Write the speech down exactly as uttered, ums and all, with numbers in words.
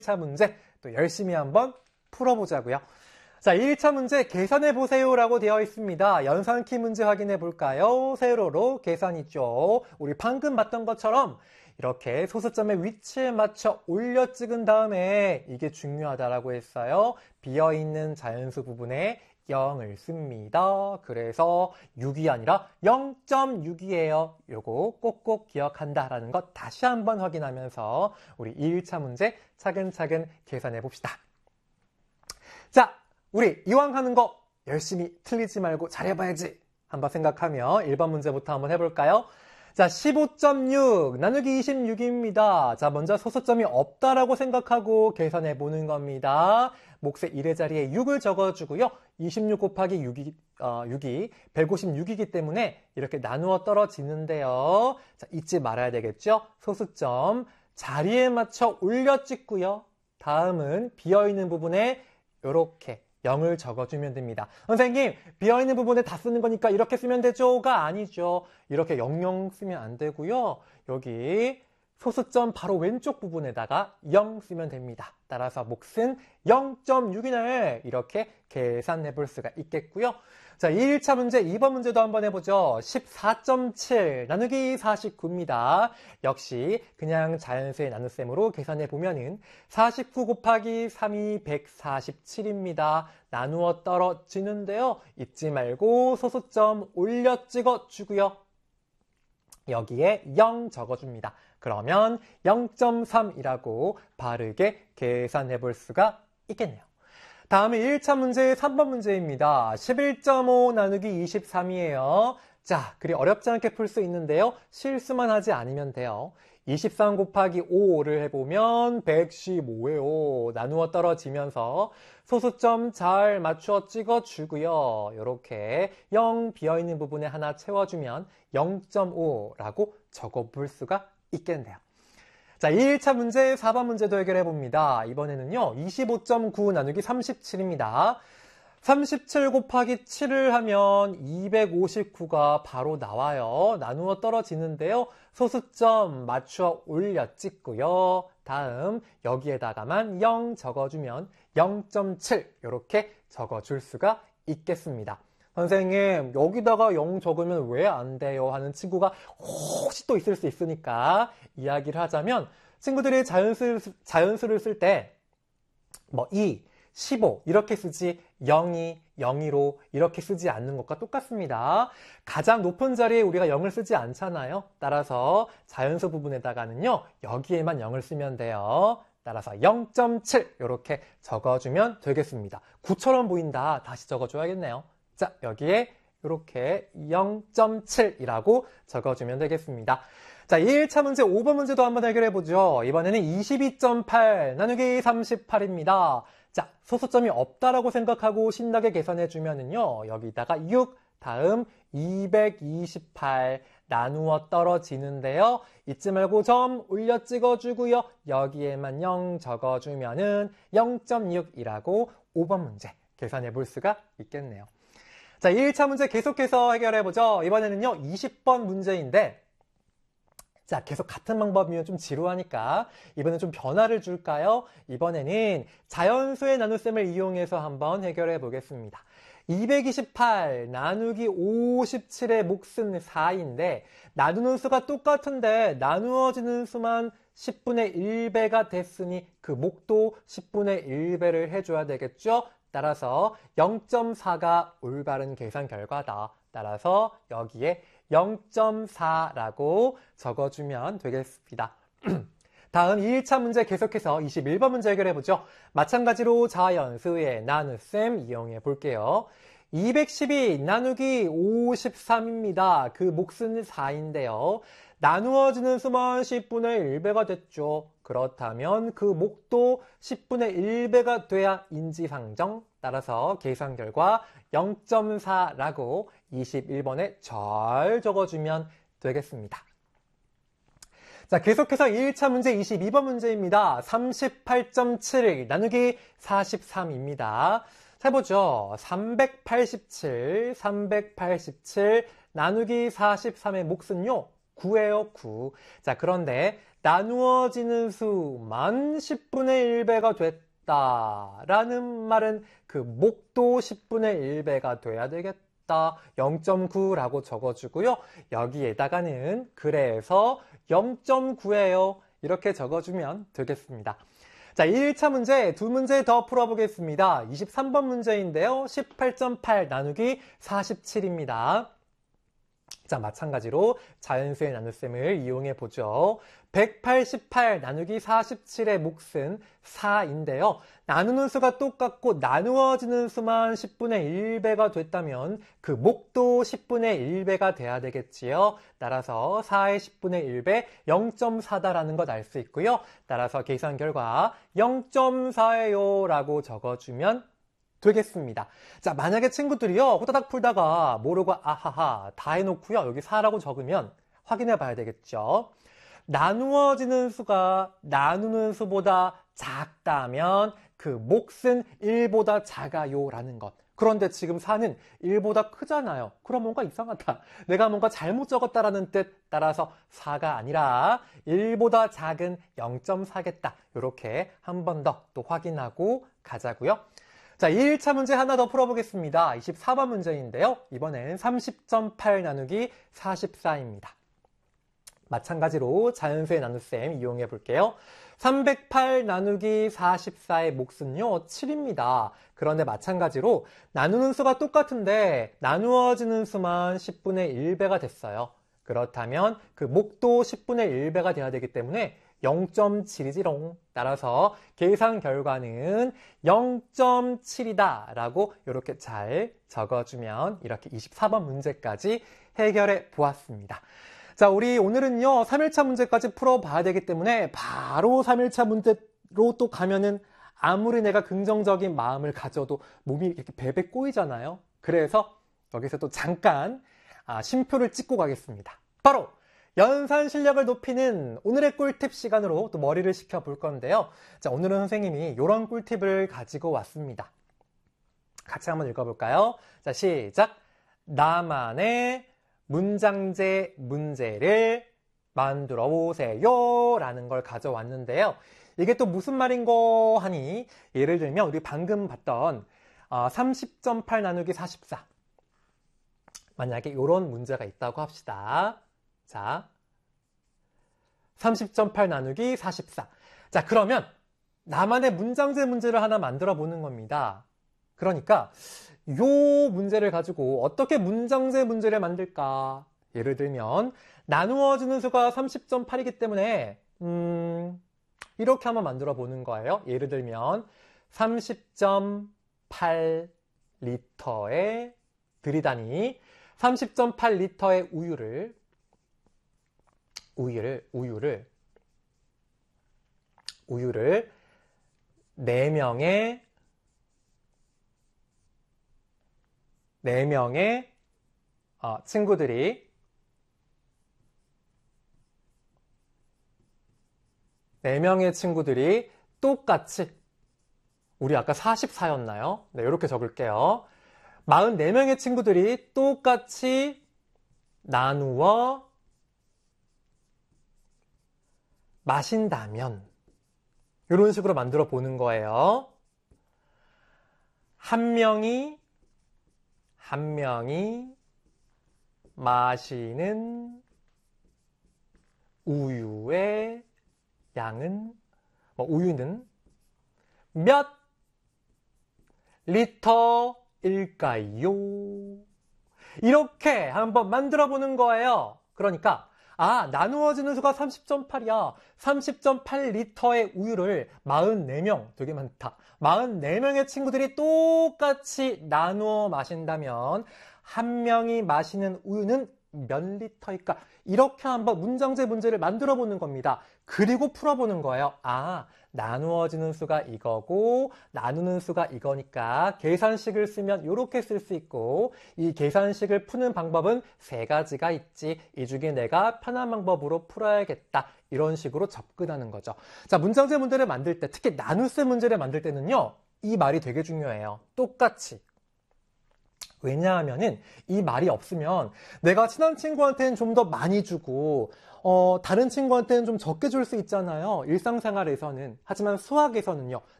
차 문제 또 열심히 한번 풀어보자고요. 자, 일 차 문제 계산해보세요 라고 되어 있습니다. 연산키 문제 확인해 볼까요? 세로로 계산 있죠. 우리 방금 봤던 것처럼 이렇게 소수점의 위치에 맞춰 올려 찍은 다음에 이게 중요하다라고 했어요. 비어있는 자연수 부분에 영을 씁니다. 그래서 육이 아니라 영 점 육이에요. 요거 꼭꼭 기억한다라는 것 다시 한번 확인하면서 우리 일 차 문제 차근차근 계산해 봅시다. 자, 우리 이왕 하는 거 열심히 틀리지 말고 잘해봐야지 한번 생각하며 일 번 문제부터 한번 해볼까요? 자, 십오 점 육 나누기 이십육입니다. 자, 먼저 소수점이 없다라고 생각하고 계산해 보는 겁니다. 몫의 일의 자리에 육을 적어주고요. 이십육 곱하기 육이, 어, 육이 백오십육이기 때문에 이렇게 나누어 떨어지는데요. 자, 잊지 말아야 되겠죠? 소수점 자리에 맞춰 올려 찍고요. 다음은 비어있는 부분에 이렇게 영을 적어주면 됩니다. 선생님, 비어있는 부분에 다 쓰는 거니까 이렇게 쓰면 되죠가 아니죠. 이렇게 영영 쓰면 안 되고요. 여기 소수점 바로 왼쪽 부분에다가 영 쓰면 됩니다. 따라서 몫은 영 점 육이네. 이렇게 계산해 볼 수가 있겠고요. 자, 일 차 문제, 이 번 문제도 한번 해보죠. 십사 점 칠 나누기 사십구입니다. 역시 그냥 자연수의 나눗셈으로 계산해 보면은 사십구 곱하기 삼이 백사십칠입니다. 나누어 떨어지는데요. 잊지 말고 소수점 올려 찍어 주고요. 여기에 영 적어줍니다. 그러면 영 점 삼이라고 바르게 계산해 볼 수가 있겠네요. 다음에 일 차 문제 삼 번 문제입니다. 십일 점 오 나누기 이십삼이에요. 자, 그리 어렵지 않게 풀 수 있는데요. 실수만 하지 않으면 돼요. 이십삼 곱하기 오를 해보면 백십오예요. 나누어 떨어지면서 소수점 잘 맞추어 찍어주고요. 이렇게 영 비어있는 부분에 하나 채워주면 영 점 오라고 적어볼 수가 있겠네요. 자, 일 차 문제 사 번 문제도 해결해 봅니다. 이번에는요, 이십오 점 구 나누기 삼십칠입니다. 삼십칠 곱하기 칠을 하면 이백오십구가 바로 나와요. 나누어 떨어지는데요. 소수점 맞추어 올려 찍고요. 다음 여기에다가만 영 적어주면 영 점 칠 이렇게 적어줄 수가 있겠습니다. 선생님, 여기다가 영 적으면 왜 안 돼요? 하는 친구가 혹시 또 있을 수 있으니까 이야기를 하자면 친구들이 자연수, 자연수를 쓸 때 뭐 이, 십오 이렇게 쓰지 영이, 영이로 이렇게 쓰지 않는 것과 똑같습니다. 가장 높은 자리에 우리가 영을 쓰지 않잖아요. 따라서 자연수 부분에다가는요. 여기에만 영을 쓰면 돼요. 따라서 영 점 칠 이렇게 적어주면 되겠습니다. 구처럼 보인다. 다시 적어줘야겠네요. 자, 여기에 이렇게 영 점 칠이라고 적어주면 되겠습니다. 자, 일 차 문제 오 번 문제도 한번 해결해보죠. 이번에는 이십이 점 팔 나누기 삼십팔입니다. 자, 소수점이 없다라고 생각하고 신나게 계산해주면은요, 여기다가 육, 다음 이백이십팔 나누어 떨어지는데요. 잊지 말고 점 올려 찍어주고요. 여기에만 영 적어주면은 영 점 육이라고 오 번 문제 계산해 볼 수가 있겠네요. 자, 일 차 문제 계속해서 해결해보죠. 이번에는요, 이십 번 문제인데, 자, 계속 같은 방법이면 좀 지루하니까 이번엔 좀 변화를 줄까요? 이번에는 자연수의 나눗셈을 이용해서 한번 해결해 보겠습니다. 이백이십팔 나누기 오십칠의 몫은 사인데 나누는 수가 똑같은데 나누어지는 수만 십분의 일 배가 됐으니 그 몫도 십분의 일 배를 해줘야 되겠죠? 따라서 영 점 사가 올바른 계산 결과다. 따라서 여기에 영 점 사라고 적어주면 되겠습니다. 다음 일 차 문제 계속해서 이십일 번 문제 해결해보죠. 마찬가지로 자연수의 나눗셈 이용해 볼게요. 이백십이 나누기 오십삼입니다. 그 몫은 사인데요. 나누어지는 수만 십분의 일 배가 됐죠. 그렇다면 그 몫도 십분의 일 배가 돼야 인지상정. 따라서 계산 결과 영 점 사라고 이십일 번에 잘 적어주면 되겠습니다. 자, 계속해서 일 차 문제 이십이 번 문제입니다. 삼십팔 점 칠 나누기 사십삼입니다. 자, 해보죠. 삼백팔십칠, 삼백팔십칠 나누기 사십삼의 몫은요, 구예요, 구. 자, 그런데 나누어지는 수만 십분의 일 배가 됐다라는 말은 그 목도 십분의 일 배가 돼야 되겠다. 영 점 구라고 적어주고요. 여기에다가는 그래서 영 점 구예요. 이렇게 적어주면 되겠습니다. 자, 일 차 문제 두 문제 더 풀어보겠습니다. 이십삼 번 문제인데요. 십팔 점 팔 나누기 사십칠입니다. 자, 마찬가지로 자연수의 나눗셈을 이용해 보죠. 백팔십팔 나누기 사십칠의 몫은 사인데요. 나누는 수가 똑같고 나누어지는 수만 십분의 일 배가 됐다면 그 목도 십분의 일 배가 돼야 되겠지요. 따라서 사의 십분의 일 배 영 점 사다라는 것 알 수 있고요. 따라서 계산 결과 영 점 사예요 라고 적어주면 되겠습니다. 자, 만약에 친구들이요, 호다닥 풀다가 모르고 아하하 다 해놓고요, 여기 사라고 적으면 확인해 봐야 되겠죠. 나누어지는 수가 나누는 수보다 작다면 그 몫은 일보다 작아요 라는 것. 그런데 지금 사는 일보다 크잖아요. 그럼 뭔가 이상하다. 내가 뭔가 잘못 적었다라는 뜻. 따라서 사가 아니라 일보다 작은 영 점 사겠다. 이렇게 한 번 더 또 확인하고 가자고요. 자, 일 차 문제 하나 더 풀어보겠습니다. 이십사 번 문제인데요. 이번엔 삼십 점 팔 나누기 사십사입니다. 마찬가지로 자연수의 나눗셈 이용해 볼게요. 삼백팔 나누기 사십사의 몫은요, 칠입니다. 그런데 마찬가지로 나누는 수가 똑같은데 나누어지는 수만 십분의 일 배가 됐어요. 그렇다면 그 목도 십분의 일 배가 돼야 되기 때문에 영 점 칠이지롱. 따라서 계산 결과는 영 점 칠이다 라고 이렇게 잘 적어주면 이렇게 이십사 번 문제까지 해결해 보았습니다. 자, 우리 오늘은요 삼 일차 문제까지 풀어봐야 되기 때문에 바로 삼 일차 문제로 또 가면은 아무리 내가 긍정적인 마음을 가져도 몸이 이렇게 베베 꼬이잖아요. 그래서 여기서 또 잠깐 아, 쉼표를 찍고 가겠습니다. 바로 연산 실력을 높이는 오늘의 꿀팁 시간으로 또 머리를 식혀볼 건데요. 자, 오늘은 선생님이 이런 꿀팁을 가지고 왔습니다. 같이 한번 읽어볼까요? 자, 시작! 나만의 문장제 문제를 만들어 보세요 라는 걸 가져왔는데요. 이게 또 무슨 말인고 하니 예를 들면 우리 방금 봤던 삼십 점 팔 나누기 사십사 만약에 이런 문제가 있다고 합시다. 자, 삼십 점 팔 나누기 사십사. 자, 그러면 나만의 문장제 문제를 하나 만들어 보는 겁니다. 그러니까 이 문제를 가지고 어떻게 문장제 문제를 만들까? 예를 들면 나누어지는 수가 삼십 점 팔이기 때문에 음, 이렇게 한번 만들어 보는 거예요. 예를 들면 삼십 점 팔 리터에 들이다니 삼십 점 팔 리터의 우유를 우유를 우유를 우유를 네 명의 네 명의 어, 친구들이 네 명의 친구들이 똑같이 우리 아까 사십사였나요? 네, 이렇게 적을게요. 사십사 명의 친구들이 똑같이 나누어 마신다면 이런 식으로 만들어 보는 거예요. 한 명이 한 명이 마시는 우유의 양은 뭐 우유는 몇 리터일까요? 이렇게 한번 만들어 보는 거예요. 그러니까 아, 나누어지는 수가 삼십 점 팔이야. 삼십 점 팔 리터의 우유를 사십사 명, 되게 많다. 사십사 명의 친구들이 똑같이 나누어 마신다면 한 명이 마시는 우유는 몇 리터일까? 이렇게 한번 문장제 문제를 만들어 보는 겁니다. 그리고 풀어보는 거예요. 아, 나누어지는 수가 이거고 나누는 수가 이거니까 계산식을 쓰면 이렇게 쓸 수 있고 이 계산식을 푸는 방법은 세 가지가 있지. 이 중에 내가 편한 방법으로 풀어야겠다. 이런 식으로 접근하는 거죠. 자, 문장제 문제를 만들 때 특히 나눗셈 문제를 만들 때는요. 이 말이 되게 중요해요. 똑같이. 왜냐하면은 이 말이 없으면 내가 친한 친구한테는 좀 더 많이 주고 어, 다른 친구한테는 좀 적게 줄 수 있잖아요. 일상생활에서는. 하지만 수학에서는요.